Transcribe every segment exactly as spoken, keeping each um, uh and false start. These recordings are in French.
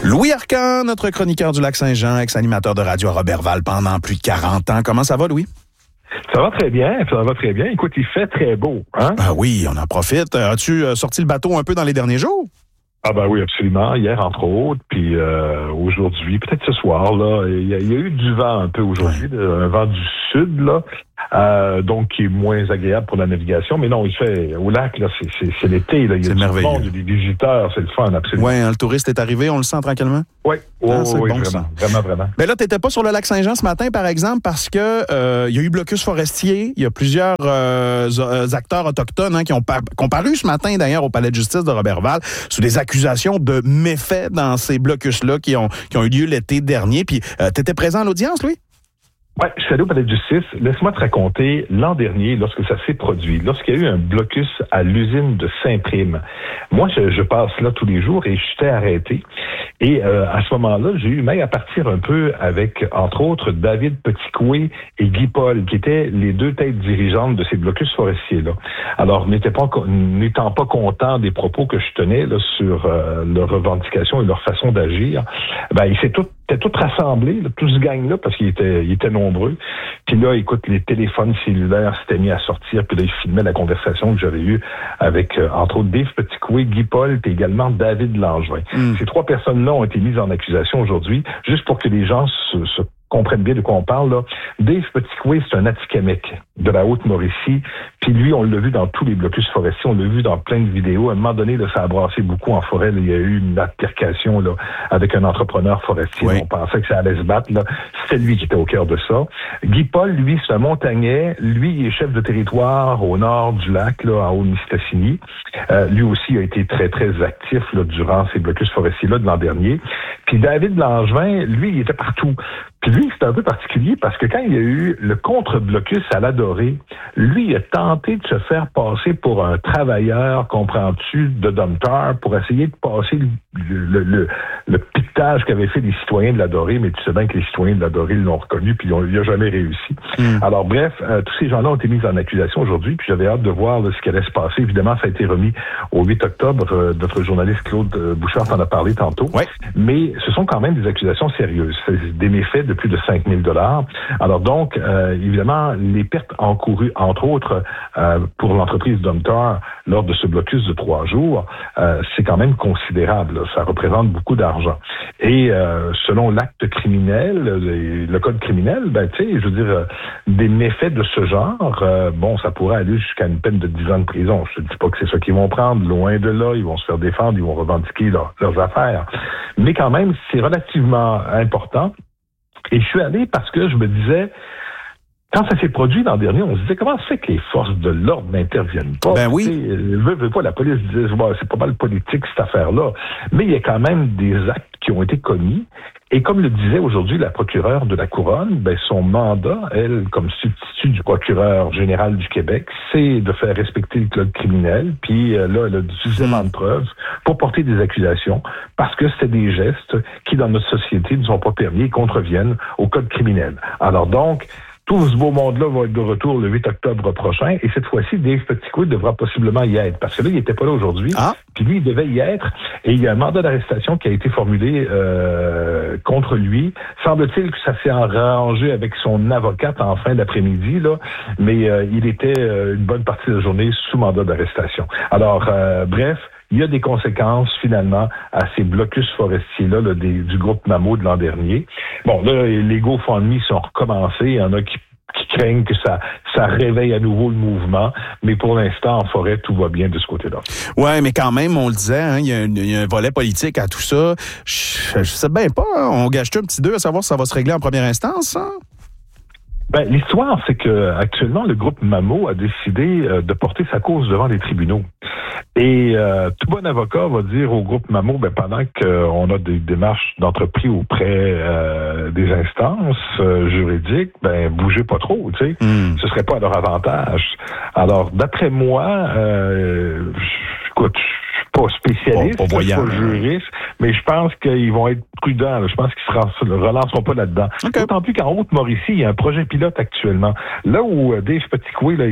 Louis Arcan, notre chroniqueur du Lac-Saint-Jean, ex-animateur de radio à Roberval pendant plus de quarante ans. Comment ça va, Louis? Ça va très bien, ça va très bien. Écoute, il fait très beau, hein? Ah oui, on en profite. As-tu euh, sorti le bateau un peu dans les derniers jours? Ah ben oui, absolument. Hier, entre autres, puis euh, aujourd'hui, peut-être ce soir, là, il y, a, il y a eu du vent un peu aujourd'hui, ouais. Un vent du sud, là, euh, donc qui est moins agréable pour la navigation. Mais non, il fait au lac, là, c'est, c'est, c'est l'été, là. Il y a du monde, il y a des visiteurs, c'est le fun, absolument. Oui, hein, le touriste est arrivé, on le sent tranquillement? Oui, oui, ah, oui, bon, vraiment, ça. vraiment, vraiment. Mais là, tu n'étais pas sur le Lac-Saint-Jean ce matin, par exemple, parce que euh, il y a eu blocus forestier, il y a plusieurs euh, acteurs autochtones hein, qui ont par- comparu ce matin, d'ailleurs, au palais de justice de Roberval, sous des accusations de méfaits dans ces blocus-là qui ont, qui ont eu lieu l'été dernier. Puis, euh, tu étais présent à l'audience, Louis? Oui, je suis allé au palais de justice. Laisse-moi te raconter, l'an dernier, lorsque ça s'est produit, lorsqu'il y a eu un blocus à l'usine de Saint-Prime, moi, je, je passe là tous les jours et j'étais arrêté. Et euh, à ce moment-là, j'ai eu même à partir un peu avec, entre autres, David Petitcoué et Guy Paul, qui étaient les deux têtes dirigeantes de ces blocus forestiers-là. Alors, n'étant pas, n'étant pas content des propos que je tenais là, sur euh, leurs revendications et leur façon d'agir, ben, il s'est tout Ils étaient tous rassemblés, là, tout ce gang-là, parce qu'ils étaient, ils étaient nombreux. Puis là, écoute, les téléphones cellulaires s'étaient mis à sortir, puis là, ils filmaient la conversation que j'avais eue avec, euh, entre autres, Dave Petitcoué, Guy Paul, puis également David Langevin. Mm. Ces trois personnes-là ont été mises en accusation aujourd'hui, juste pour que les gens se, se comprennent bien de quoi on parle, là. Dave Petitcoué, c'est un Atikamekw de la Haute-Mauricie. Puis lui, on l'a vu dans tous les blocus forestiers, on l'a vu dans plein de vidéos. À un moment donné, là, ça a brassé beaucoup en forêt. Là. Il y a eu une altercation là, avec un entrepreneur forestier. Oui. On pensait que ça allait se battre. Là. C'était lui qui était au cœur de ça. Guy Paul, lui, c'est un montagnais. Lui, il est chef de territoire au nord du lac, là, en Haut-Mistassini. Euh, lui aussi a été très, très actif là, durant ces blocus forestiers-là de l'an dernier. Puis David Langevin, lui, il était partout. Puis lui, c'est un peu particulier parce que quand il y a eu le contre-blocus à l'Adoré, lui, il a tenté de se faire passer pour un travailleur, comprends-tu, de dompteur pour essayer de passer le, le, le, le piquetage qu'avaient fait les citoyens de l'Adoré, mais tu sais bien que les citoyens de l'Adoré l'ont reconnu puis il n'a jamais réussi. Mm. Alors bref, euh, tous ces gens-là ont été mis en accusation aujourd'hui puis j'avais hâte de voir là, ce qui allait se passer. Évidemment, ça a été remis au huit octobre. Euh, notre journaliste Claude Bouchard t'en a parlé tantôt. Ouais. Mais ce sont quand même des accusations sérieuses. C'est des méfaits de plus de cinq mille dollars. Alors donc, euh, évidemment, les pertes encourues, entre autres, euh, pour l'entreprise Domtar lors de ce blocus de trois jours, euh, c'est quand même considérable. Ça représente beaucoup d'argent. Et euh, selon l'acte criminel, le, le code criminel, ben tu sais, je veux dire, euh, des méfaits de ce genre, euh, bon, ça pourrait aller jusqu'à une peine de dix ans de prison. Je ne dis pas que c'est ça qu'ils vont prendre, loin de là, ils vont se faire défendre, ils vont revendiquer leur, leurs affaires. Mais quand même, c'est relativement important. Et je suis allé parce que je me disais, quand ça s'est produit l'an dernier, on se disait, comment ça fait que les forces de l'ordre n'interviennent pas? Ben oui. Veut, veut pas, la police disait, bon, c'est pas mal politique cette affaire-là. Mais il y a quand même des actes qui ont été commis. Et comme le disait aujourd'hui la procureure de la Couronne, ben son mandat, elle, comme substitut du procureur général du Québec, c'est de faire respecter le code criminel. Puis euh, là, elle a suffisamment de preuves pour porter des accusations parce que c'est des gestes qui, dans notre société, ne sont pas permis et contreviennent au code criminel. Alors donc, tout ce beau monde-là va être de retour le huit octobre prochain. Et cette fois-ci, Dave Petitcoué devra possiblement y être. Parce que là, il n'était pas là aujourd'hui. Ah. Puis lui, il devait y être. Et il y a un mandat d'arrestation qui a été formulé euh, contre lui. Semble-t-il que ça s'est arrangé avec son avocate en fin d'après-midi, là. Mais euh, il était euh, une bonne partie de la journée sous mandat d'arrestation. Alors, euh, bref, il y a des conséquences, finalement, à ces blocus forestiers-là là, des, du groupe Mamo de l'an dernier. Bon, là, les GoFundMe sont recommencés. Il y en a qui, qui craignent que ça, ça réveille à nouveau le mouvement. Mais pour l'instant, en forêt, tout va bien de ce côté-là. Oui, mais quand même, on le disait, hein, il y a un, il y a un volet politique à tout ça. Je, je sais bien pas, hein, on gâche un petit deux à savoir si ça va se régler en première instance, hein? Ben, l'histoire, c'est que actuellement, le groupe Mamo a décidé euh, de porter sa cause devant les tribunaux. Et euh, tout bon avocat va dire au groupe Mamo, ben, pendant qu'on a des démarches d'entreprise auprès euh, des instances euh, juridiques, ben bougez pas trop, tu sais. Mm. Ce serait pas à leur avantage. Alors, d'après moi, euh, écoute, pas spécialiste, pas, pas, voyant, pas juriste, mais je pense qu'ils vont être prudents. Là. Je pense qu'ils ne se relanceront pas là-dedans. Okay. D'autant plus qu'en Haute-Mauricie, il y a un projet pilote actuellement. Là où Dave Petitcoué là, était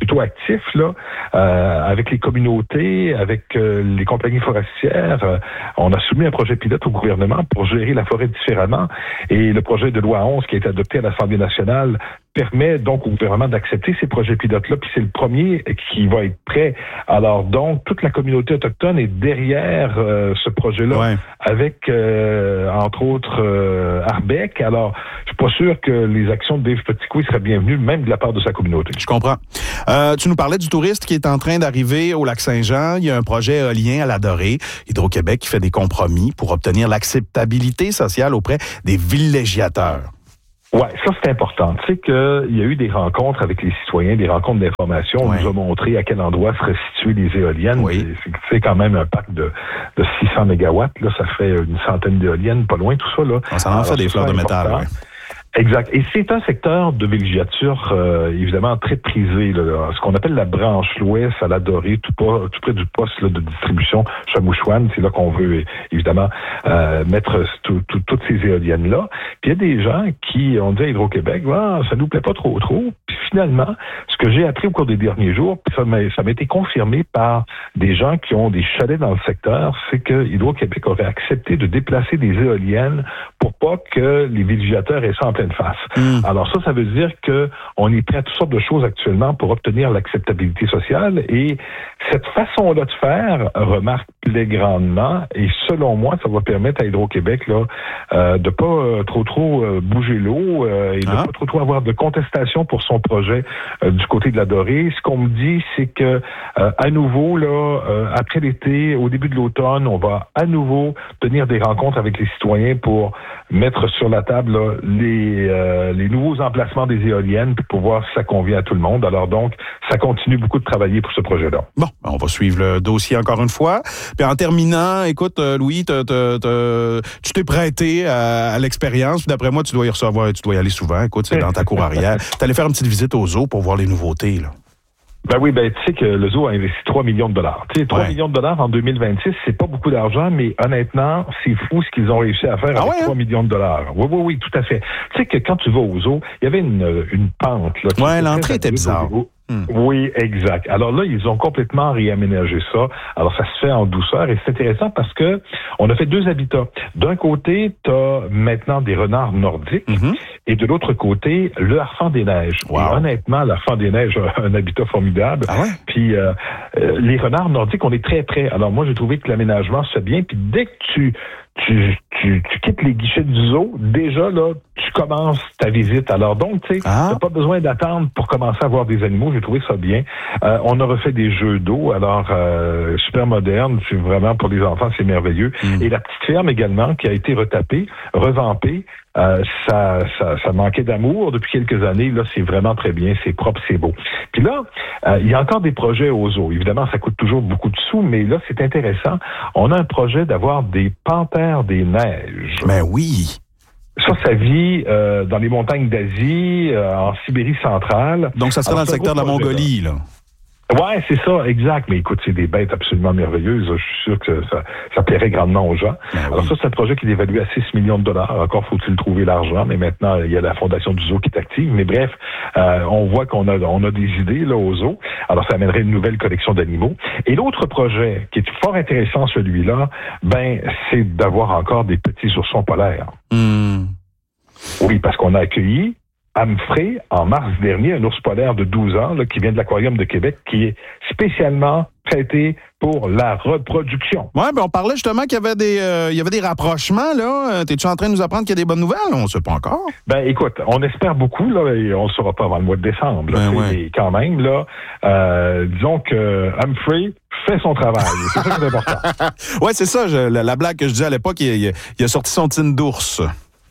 plutôt actif là, euh, avec les communautés, avec euh, les compagnies forestières. Euh, on a soumis un projet pilote au gouvernement pour gérer la forêt différemment. Et le projet de loi onze qui a été adopté à l'Assemblée nationale permet donc au gouvernement d'accepter ces projets pilotes-là, puis c'est le premier qui va être prêt. Alors donc, toute la communauté autochtone est derrière euh, ce projet-là, ouais. avec, euh, entre autres, euh, Arbec. Alors, je suis pas sûr que les actions de Dave Petitcouille seraient bienvenues, même de la part de sa communauté. Je comprends. Euh, tu nous parlais du touriste qui est en train d'arriver au Lac-Saint-Jean. Il y a un projet éolien à la Dorée. Hydro-Québec qui fait des compromis pour obtenir l'acceptabilité sociale auprès des villégiateurs. Ouais, ça c'est important. Tu sais qu'il y a eu des rencontres avec les citoyens, des rencontres d'information. On ouais. nous a montré à quel endroit seraient situées les éoliennes. Oui. C'est, c'est quand même un parc de, de six cents mégawatts. Là, ça fait une centaine d'éoliennes, pas loin tout ça. Là. On s'en en fait des fleurs de métal. Ouais. Exact. Et c'est un secteur de villégiature, euh, évidemment, très prisé. Là, ce qu'on appelle la branche l'Ouest à la Dorée, tout, pas, tout près du poste là, de distribution Chamouchouane. C'est là qu'on veut, évidemment, euh, mettre tout, tout, toutes ces éoliennes-là. Puis il y a des gens qui ont dit à Hydro-Québec, ah, ça nous plaît pas trop, trop. Puis finalement, ce que j'ai appris au cours des derniers jours, puis ça m'a, ça m'a été confirmé par des gens qui ont des chalets dans le secteur, c'est que Hydro-Québec aurait accepté de déplacer des éoliennes pour pas que les villégiateurs aient ça en pleine face. Mmh. Alors ça, ça veut dire que on est prêt à toutes sortes de choses actuellement pour obtenir l'acceptabilité sociale et cette façon-là de faire remarque plaît grandement et selon moi, ça va permettre à Hydro-Québec là euh, de pas euh, trop trop euh, bouger l'eau euh, et de ah. pas trop trop avoir de contestation pour son projet euh, du côté de la Dorée. Ce qu'on me dit, c'est que euh, à nouveau là, euh, après l'été, au début de l'automne, on va à nouveau tenir des rencontres avec les citoyens pour mettre sur la table là, les euh, les nouveaux emplacements des éoliennes pour voir si ça convient à tout le monde. Alors donc, ça continue beaucoup de travailler pour ce projet-là. Bon, on va suivre le dossier encore une fois. Puis en terminant, écoute, Louis, te, te, te, tu t'es prêté à, à l'expérience. D'après moi, tu dois y recevoir, tu dois y aller souvent. Écoute, c'est dans ta cour arrière. Tu allais faire une petite visite au zoo pour voir les nouveautés, là. Ben oui, ben tu sais que le zoo a investi trois millions de dollars. Tu sais, trois ouais. millions de dollars en deux mille vingt-six, c'est pas beaucoup d'argent, mais honnêtement, c'est fou ce qu'ils ont réussi à faire ah avec ouais, trois hein? millions de dollars. Oui, oui, oui, tout à fait. Tu sais que quand tu vas au zoo, il y avait une, une pente. Là, ouais, l'entrée était bizarre. Hmm. Oui, exact. Alors là, ils ont complètement réaménagé ça. Alors, ça se fait en douceur et c'est intéressant parce que on a fait deux habitats. D'un côté, tu as maintenant des renards nordiques mm-hmm. et de l'autre côté, le harfang des neiges. Wow. Et honnêtement, le harfang des neiges a un habitat formidable. Ah ouais? Puis euh, euh, les renards nordiques, on est très près. Alors moi, j'ai trouvé que l'aménagement se fait bien. Puis dès que tu Tu, tu, tu quittes les guichets du zoo, déjà, là, tu commences ta visite. Alors donc, tu sais, ah. t'as pas besoin d'attendre pour commencer à voir des animaux. J'ai trouvé ça bien. Euh, on a refait des jeux d'eau, alors euh, super moderne. C'est vraiment, pour les enfants, c'est merveilleux. Mm. Et la petite ferme également, qui a été retapée, revampée. Euh, ça, ça, ça manquait d'amour depuis quelques années. Là, c'est vraiment très bien, c'est propre, c'est beau. Puis là, euh, il y a encore des projets aux zoo. Évidemment, ça coûte toujours beaucoup de sous, mais là, c'est intéressant. On a un projet d'avoir des panthères des neiges. Ben oui. Ça, ça vit euh, dans les montagnes d'Asie, euh, en Sibérie centrale. Donc, ça serait Alors, dans le secteur de la Mongolie, là. Ouais, c'est ça, exact. Mais écoute, c'est des bêtes absolument merveilleuses. Je suis sûr que ça, ça plairait grandement aux gens. Ben Alors oui. ça, c'est un projet qui est évalué à six millions de dollars. Encore faut-il trouver l'argent, mais maintenant, il y a la Fondation du zoo qui est active. Mais bref, euh, on voit qu'on a, on a des idées là au zoo. Alors, ça amènerait une nouvelle collection d'animaux. Et l'autre projet, qui est fort intéressant, celui-là, ben, c'est d'avoir encore des petits oursons polaires. Mm. Oui, parce qu'on a accueilli Humphrey, en mars dernier, un ours polaire de douze ans là, qui vient de l'Aquarium de Québec, qui est spécialement traité pour la reproduction. Oui, ben on parlait justement qu'il y avait des euh, il y avait des rapprochements, là. T'es-tu en train de nous apprendre qu'il y a des bonnes nouvelles? On ne sait pas encore. Ben écoute, on espère beaucoup, là, et on ne saura pas avant le mois de décembre. Là, ben ouais. Mais quand même, là, euh, disons que Humphrey fait son travail. C'est ça qui est important. Oui, c'est ça. Je, la, la blague que je disais à l'époque, il, il, il a sorti son tine d'ours.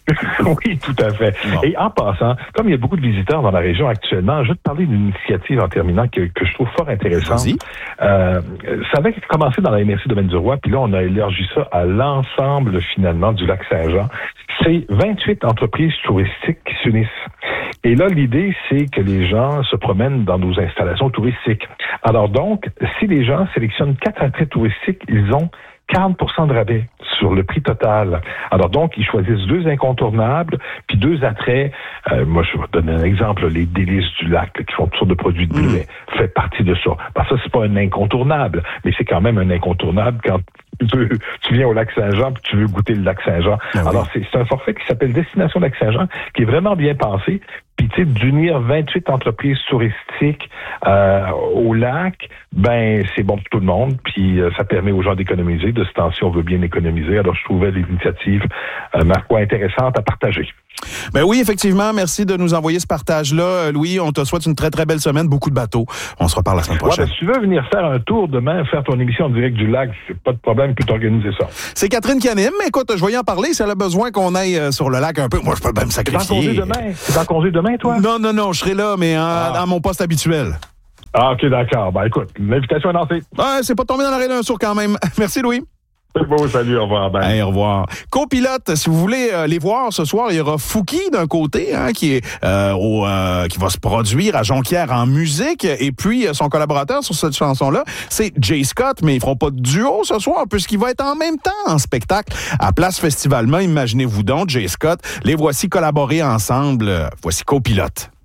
Oui, tout à fait. Bon. Et en passant, comme il y a beaucoup de visiteurs dans la région actuellement, je vais te parler d'une initiative en terminant que, que je trouve fort intéressante. Euh, ça avait commencé dans la M R C Domaine du Roi, puis là, on a élargi ça à l'ensemble, finalement, du lac Saint-Jean. C'est vingt-huit entreprises touristiques qui s'unissent. Et là, l'idée, c'est que les gens se promènent dans nos installations touristiques. Alors donc, si les gens sélectionnent quatre attraits touristiques, ils ont quarante pour cent de rabais sur le prix total. Alors donc, ils choisissent deux incontournables, puis deux attraits. Euh, moi, je vais te donner un exemple, les délices du lac, là, qui font toutes sortes de produits de bleuets, mmh. fait partie de ça. Parce que ça, c'est pas un incontournable, mais c'est quand même un incontournable quand tu, veux, tu viens au lac Saint-Jean puis tu veux goûter le lac Saint-Jean. Ah, Alors, oui. c'est, c'est un forfait qui s'appelle Destination Lac Saint-Jean, qui est vraiment bien pensé. Puis, tu sais, d'unir vingt-huit entreprises touristiques euh, au lac, ben c'est bon pour tout le monde. Puis, euh, ça permet aux gens d'économiser. De ce temps-ci, on veut bien économiser. Alors, je trouvais l'initiative, euh, ma foi, intéressante à partager. Ben oui, effectivement. Merci de nous envoyer ce partage-là. Louis, on te souhaite une très, très belle semaine. Beaucoup de bateaux. On se reparle la semaine prochaine. Ouais, ben, si tu veux venir faire un tour demain, faire ton émission en direct du lac, j'ai pas de problème, je peux t'organiser ça. C'est Catherine qui anime. Écoute, je vais y en parler si elle a besoin qu'on aille euh, sur le lac un peu. Moi, je peux même me sacrifier. C'est en congé demain. C'est en congé demain, toi? Non, non, non. Je serai là, mais en, ah. dans mon poste habituel. Ah, OK, d'accord. Ben écoute, l'invitation est lancée. Ouais, c'est pas tombé dans l'arrêt d'un sourd quand même. Merci, Louis. C'est beau, salut, au revoir. Ben. Hey, au revoir. Copilote, si vous voulez euh, les voir ce soir, il y aura Fouki d'un côté, hein, qui est euh, au, euh, qui va se produire à Jonquière en musique, et puis euh, son collaborateur sur cette chanson-là, c'est Jay Scott, mais ils feront pas de duo ce soir, puisqu'il va être en même temps en spectacle à Place Festivalement. Imaginez-vous donc, Jay Scott, les voici collaborer ensemble. Voici Copilote.